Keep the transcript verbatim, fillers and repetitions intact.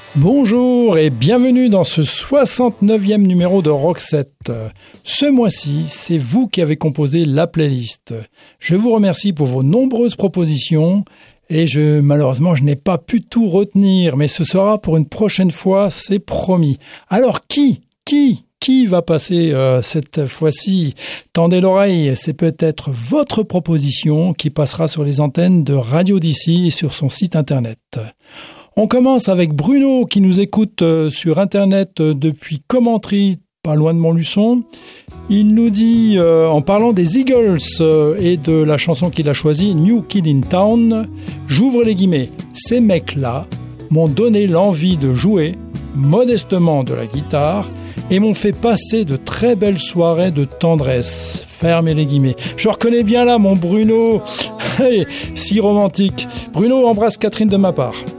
Bonjour et bienvenue dans ce soixante-neuvième numéro de Rockset. Ce mois-ci, c'est vous qui avez composé la playlist. Je vous remercie pour vos nombreuses propositions et je, malheureusement, je n'ai pas pu tout retenir, mais ce sera pour une prochaine fois, c'est promis. Alors qui, qui, qui va passer euh, cette fois-ci? Tendez l'oreille, c'est peut-être votre proposition qui passera sur les antennes de Radio D C et sur son site internet. On commence avec Bruno qui nous écoute sur Internet depuis Commentry, pas loin de Montluçon. Il nous dit, euh, en parlant des Eagles euh, et de la chanson qu'il a choisie, New Kid in Town, j'ouvre les guillemets, ces mecs-là m'ont donné l'envie de jouer modestement de la guitare et m'ont fait passer de très belles soirées de tendresse. Fermez les guillemets. Je reconnais bien là mon Bruno, si romantique. Bruno embrasse Catherine de ma part.